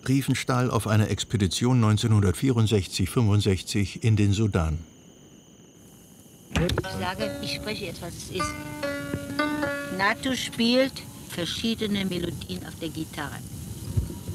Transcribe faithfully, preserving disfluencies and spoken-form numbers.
Riefenstahl auf einer Expedition neunzehnhundertvierundsechzig fünfundsechzig in den Sudan. Ich sage, ich spreche jetzt, was es ist. Nato spielt verschiedene Melodien auf der Gitarre.